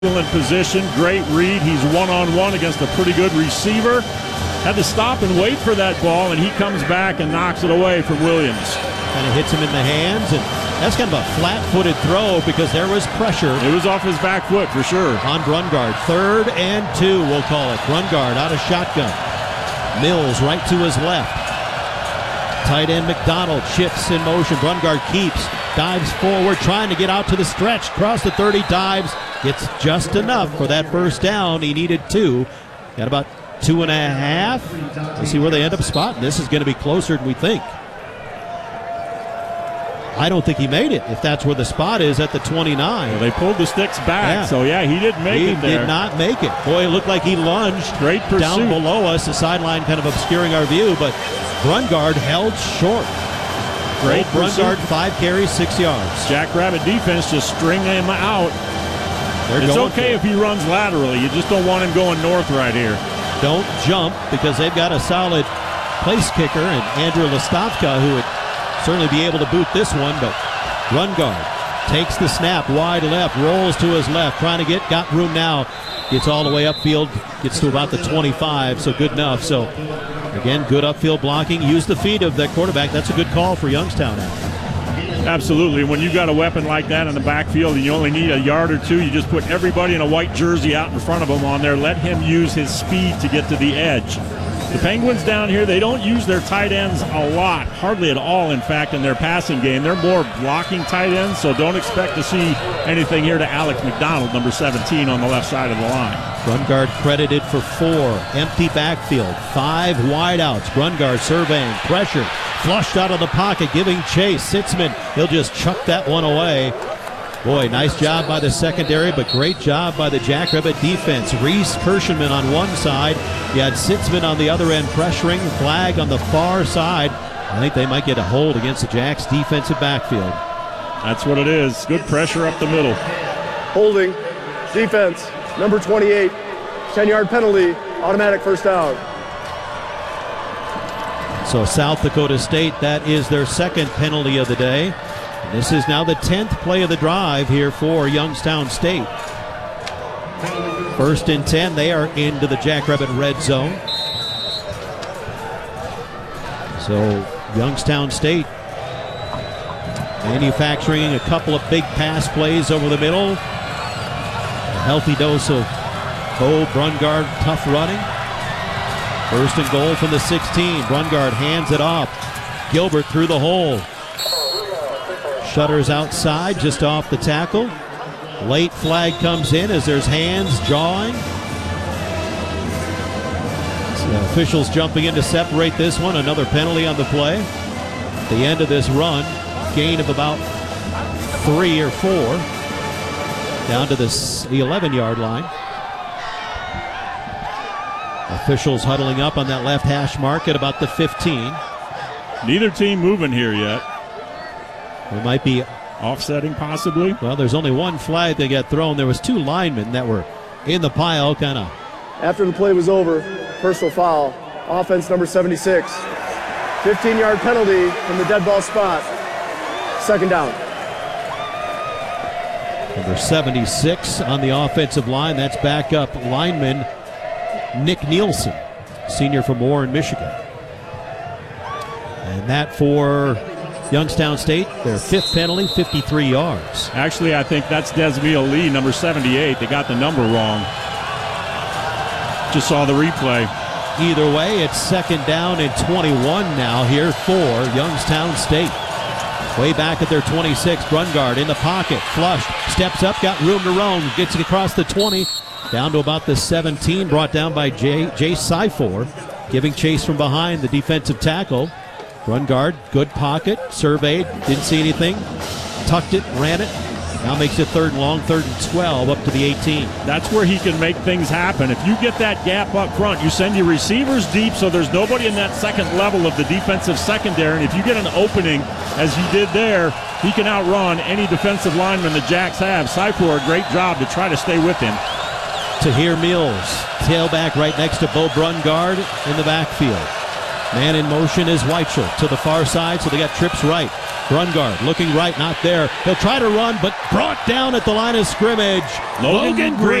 Excellent position, great read. He's one-on-one against a pretty good receiver. Had to stop and wait for that ball, and he comes back and knocks it away from Williams. Kind of hits him in the hands, and that's kind of a flat-footed throw because there was pressure. It was off his back foot for sure. On Brungard. 3rd and 2, we'll call it. Brungard out of shotgun. Mills right to his left. Tight end McDonald shifts in motion. Brungard keeps, dives forward, trying to get out to the stretch. Across the 30, dives. Gets just enough for that first down. He needed 2. Got about 2.5. We'll see where they end up spotting. This is going to be closer than we think. I don't think he made it, if that's where the spot is at the 29. Well, they pulled the sticks back, so yeah, he didn't make it there. He did not make it. Boy, it looked like he lunged Great pursuit. Down below us, the sideline kind of obscuring our view, but Brungard held short. Great Brungard, pursuit. 5 carries, 6 yards. Jackrabbit defense just string him out. They're It's going okay if he runs laterally. You just don't want him going north right here. Don't jump, because they've got a solid place kicker, and Andrew Lastovka, who would certainly be able to boot this one, but Brungard takes the snap, wide left, rolls to his left, trying to got room now, gets all the way upfield, gets to about the 25, so good enough. So, again, good upfield blocking. Use the feet of that quarterback. That's a good call for Youngstown. Absolutely. When you got a weapon like that in the backfield and you only need a yard or 2, you just put everybody in a white jersey out in front of him on there. Let him use his speed to get to the edge. The Penguins down here, they don't use their tight ends a lot, hardly at all, in fact, in their passing game. They're more blocking tight ends, so don't expect to see anything here to Alex McDonald, number 17, on the left side of the line. Brungard credited for 4. Empty backfield. 5 wideouts. Brungard surveying. Pressure. Flushed out of the pocket, giving chase. Sitzman, he'll just chuck that one away. Boy, nice job by the secondary, but great job by the Jackrabbit defense. Reese Kirschenman on one side. You had Sitzman on the other end pressuring. Flag on the far side. I think they might get a hold against the Jacks' defensive backfield. That's what it is. Good pressure up the middle. Holding. Defense. Number 28. 10-yard penalty. Automatic first down. So South Dakota State, that is their second penalty of the day. This is now the 10th play of the drive here for Youngstown State. 1st and 10, they are into the Jackrabbit red zone. So Youngstown State manufacturing a couple of big pass plays over the middle. A healthy dose of Bo Brungard tough running. 1st and goal from the 16. Brungard hands it off. Gilbert through the hole. Shutters outside, just off the tackle. Late flag comes in as there's hands jawing. So officials jumping in to separate this one. Another penalty on the play. At the end of this run, gain of about 3 or 4. Down to the 11-yard line. Officials huddling up on that left hash mark at about the 15. Neither team moving here yet. We might be offsetting possibly. Well, there's only one flag that got thrown. There was 2 linemen that were in the pile, kind of. After the play was over, personal foul. Offense number 76. 15-yard penalty from the dead ball spot. 2nd down. Number 76 on the offensive line. That's backup lineman Nick Nielsen, senior from Warren, Michigan. And that for Youngstown State, their 5th penalty, 53 yards. Actually, I think that's Desmiel Lee, number 78. They got the number wrong. Just saw the replay. Either way, it's 2nd down and 21 now here for Youngstown State. Way back at their 26, Brungard in the pocket, flushed, steps up, got room to roam, gets it across the 20, down to about the 17, brought down by Jay Syfor, giving chase from behind the defensive tackle. Brungard, good pocket, surveyed, didn't see anything, tucked it, ran it. Now makes it 3rd and long, 3rd and 12 up to the 18. That's where he can make things happen. If you get that gap up front, you send your receivers deep so there's nobody in that second level of the defensive secondary. And if you get an opening, as you did there, he can outrun any defensive lineman the Jacks have. Syfor, a great job to try to stay with him. Tahir Mills, tailback right next to Bo Brungard in the backfield. Man in motion is Weichel to the far side, so they got trips right. Brungard looking right, not there. He'll try to run, but brought down at the line of scrimmage. Logan Green.